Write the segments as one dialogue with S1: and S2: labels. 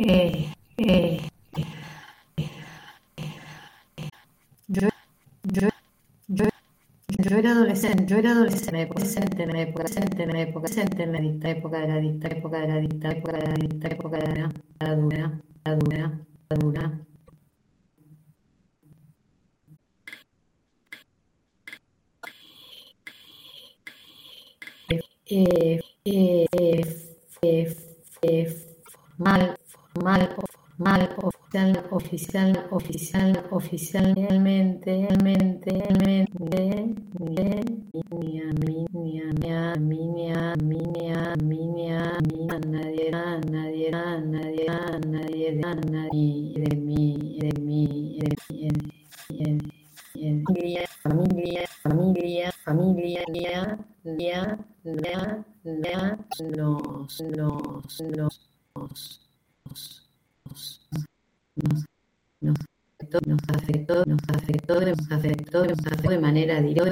S1: eh, eh, yo, yo, yo, yo era adolescente, me época, presente, me dicta, época de la dicta, época de la dicta, época de la dicta, época de la dura, la dura, la dura. Eh, eh, eh, formal, oficialmente, familia, nos afectó de manera directa,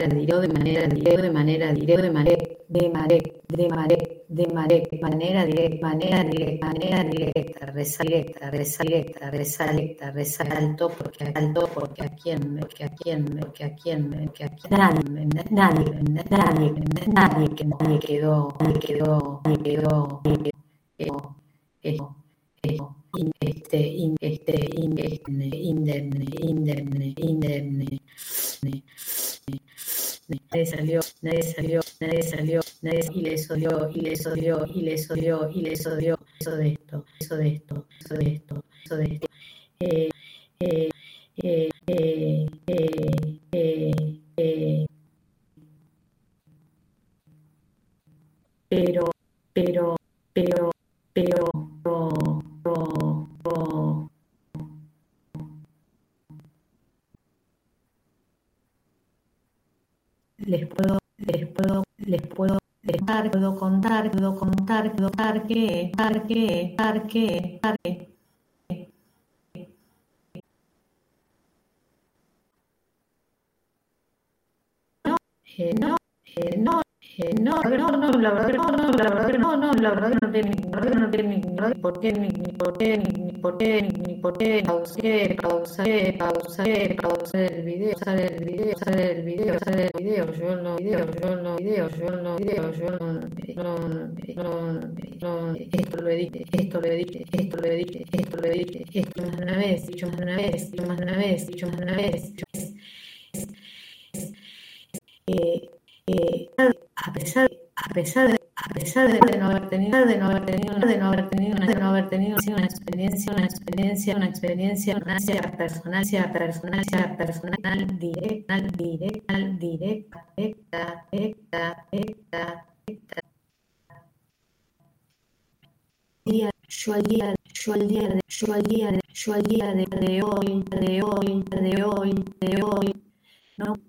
S1: resaltó porque nadie quedó, indemne. Nadie hizo de esto. Eh, eh, eh, eh, eh, eh, eh, pero, pero, pero, pero, puedo contar no, no, la verdad que no tiene ni por qué, ni por qué, pausar el video, esto más de una vez, dicho más de una vez, dicho más de una vez, a pesar de no haber tenido una experiencia personal directa, yo al día de hoy, no